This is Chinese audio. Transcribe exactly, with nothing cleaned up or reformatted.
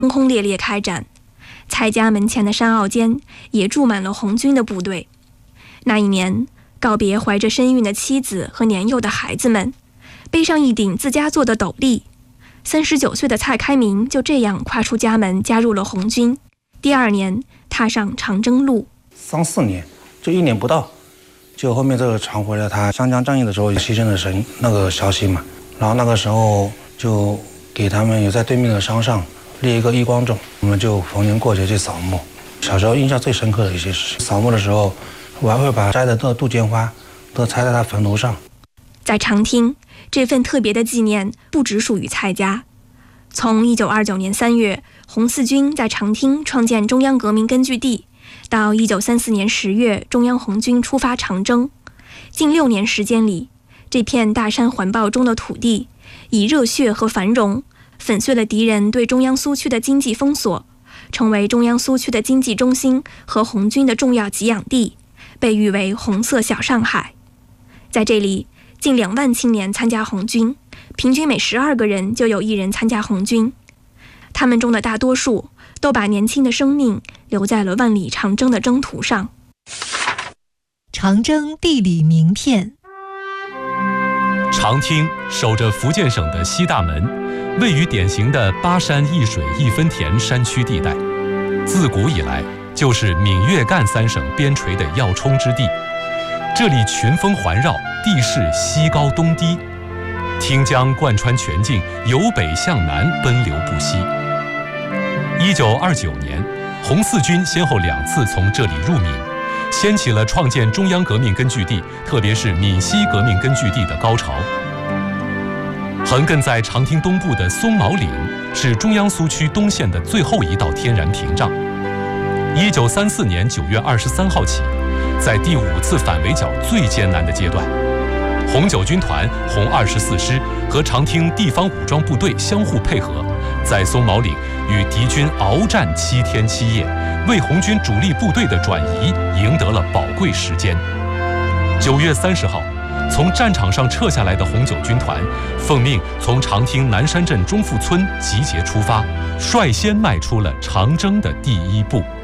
轰轰烈烈开展。蔡家门前的山坳间也住满了红军的部队。那一年，告别怀着身孕的妻子和年幼的孩子们，背上一顶自家做的斗笠，三十九岁的蔡开明就这样跨出家门，加入了红军。第二年，踏上长征路。 三四年，就一年不到，就后面这个传回了他湘江战役的时候牺牲的神那个消息嘛。然后那个时候就给他们有在对面的山上立一个义光冢，我们就逢年过节去扫墓。小时候印象最深刻的一些事情，扫墓的时候，我还会把摘的那杜鹃花都插在他坟头上。 在长汀，这份特别的纪念不只属于蔡家。从一九二九年三月，红四军在长汀创建中央革命根据地，到一九三四年十月，中央红军出发长征，近六年时间里，这片大山环抱中的土地，以热血和繁荣粉碎了敌人对中央苏区的经济封锁，成为中央苏区的经济中心和红军的重要给养地，被誉为红色小上海。在这里，近两万青年参加红军，平均每十二个人就有一人参加红军。他们中的大多数都把年轻的生命留在了万里长征的征途上。 长征地理名片。 长汀守着福建省的西大门，位于典型的巴山一水一分田山区地带，自古以来就是闽粤赣三省边陲的要冲之地。这里群峰环绕，地势西高东低，汀江贯穿全境，由北向南奔流不息。一九二九年，红四军先后两次从这里入闽，掀起了创建中央革命根据地，特别是闽西革命根据地的高潮。横亘在长汀东部的松毛岭是中央苏区东线的最后一道天然屏障。一九三四年九月二十三号起，在第五次反围剿最艰难的阶段，红九军团红二十四师和长汀地方武装部队相互配合，在松毛岭与敌军鏖战七天七夜，为红军主力部队的转移赢得了宝贵时间。九月三十号，从战场上撤下来的红九军团，奉命从长汀南山镇中富村集结出发，率先迈出了长征的第一步。